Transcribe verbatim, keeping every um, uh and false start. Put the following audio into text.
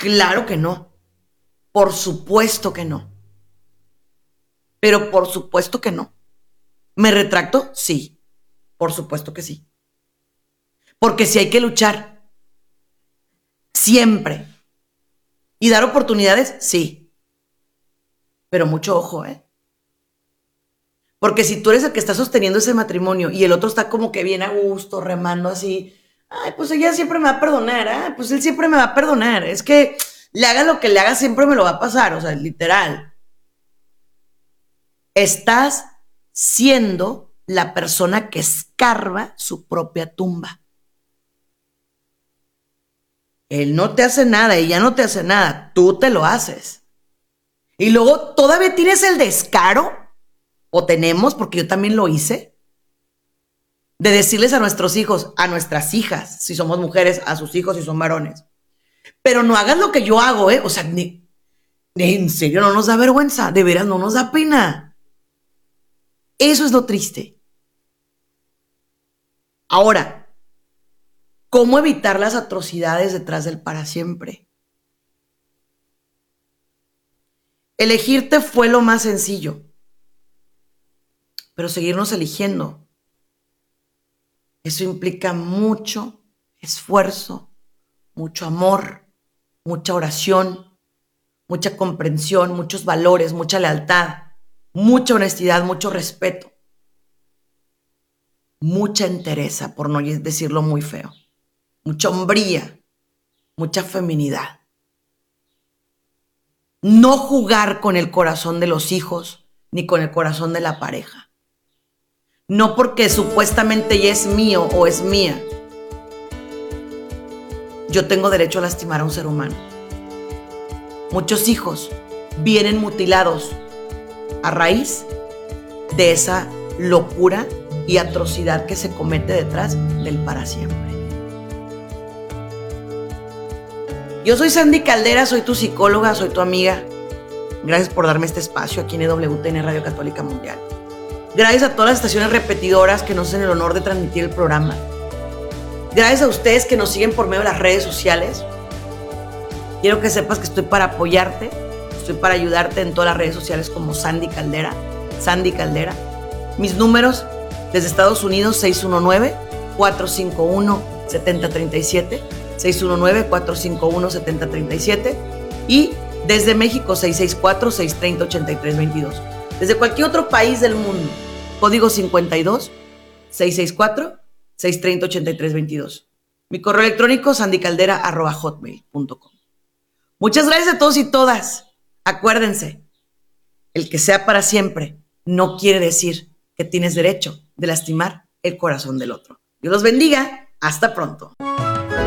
Claro que no. Por supuesto que no. Pero por supuesto que no. ¿Me retracto? Sí. Por supuesto que sí. Porque sí hay que luchar. Siempre. ¿Y dar oportunidades? Sí. Pero mucho ojo, ¿eh? Porque si tú eres el que está sosteniendo ese matrimonio y el otro está como que bien a gusto, remando así, ay, pues ella siempre me va a perdonar, ¿eh? Pues él siempre me va a perdonar. Es que le haga lo que le haga, siempre me lo va a pasar, o sea, literal. Estás siendo la persona que escarba su propia tumba. Él no te hace nada, ella no te hace nada, tú te lo haces. Y luego todavía tienes el descaro, o tenemos, porque yo también lo hice, de decirles a nuestros hijos, a nuestras hijas, si somos mujeres, a sus hijos si son varones, pero no hagas lo que yo hago, ¿eh? O sea, ni, ni en serio no nos da vergüenza, de veras no nos da pena. Eso es lo triste. Ahora, ¿cómo evitar las atrocidades detrás del para siempre? Elegirte fue lo más sencillo, pero seguirnos eligiendo, eso implica mucho esfuerzo, mucho amor, mucha oración, mucha comprensión, muchos valores, mucha lealtad, mucha honestidad, mucho respeto, mucha entereza, por no decirlo muy feo, mucha hombría, mucha feminidad. No jugar con el corazón de los hijos ni con el corazón de la pareja. No porque supuestamente ya es mío o es mía, yo tengo derecho a lastimar a un ser humano. Muchos hijos vienen mutilados a raíz de esa locura y atrocidad que se comete detrás del para siempre. Yo soy Sandy Caldera, soy tu psicóloga, soy tu amiga. Gracias por darme este espacio aquí en E W T N Radio Católica Mundial. Gracias a todas las estaciones repetidoras que nos hacen el honor de transmitir el programa. Gracias a ustedes que nos siguen por medio de las redes sociales. Quiero que sepas que estoy para apoyarte, estoy para ayudarte en todas las redes sociales como Sandy Caldera, Sandy Caldera. Mis números desde Estados Unidos, seis uno nueve, cuatro cinco uno, siete cero tres siete, seis uno nueve, cuatro cinco uno, siete cero tres siete, y desde México, seis seis cuatro, seis tres cero, ocho tres dos dos. Desde cualquier otro país del mundo, código cincuenta y dos, seis seis cuatro, seis tres cero, ocho tres dos dos. Mi correo electrónico, sandycaldera arroba hotmail punto com. Muchas gracias a todos y todas. Acuérdense, el que sea para siempre no quiere decir que tienes derecho de lastimar el corazón del otro. Dios los bendiga. Hasta pronto.